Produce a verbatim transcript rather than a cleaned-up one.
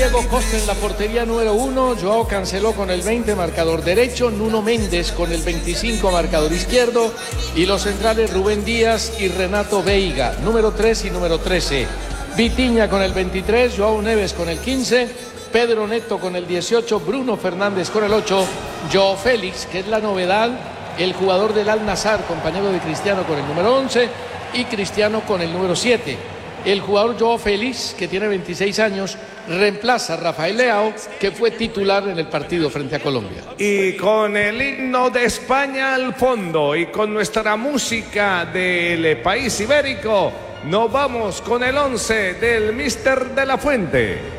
Diego Costa en la portería número uno, Joao Cancelo con el veinte, marcador derecho, Nuno Méndez con el veinticinco, marcador izquierdo, y los centrales Rubén Díaz y Renato Veiga, número tres y número trece. Vitinha con el veintitrés, Joao Neves con el quince, Pedro Neto con el dieciocho, Bruno Fernández con el ocho, Joao Félix, que es la novedad, el jugador del Al-Nassr, compañero de Cristiano, con el número once, y Cristiano con el número siete. El jugador Joao Félix, que tiene veintiséis años, reemplaza a Rafael Leao, que fue titular en el partido frente a Colombia. Y con el himno de España al fondo y con nuestra música del país ibérico, nos vamos con el once del míster de la Fuente.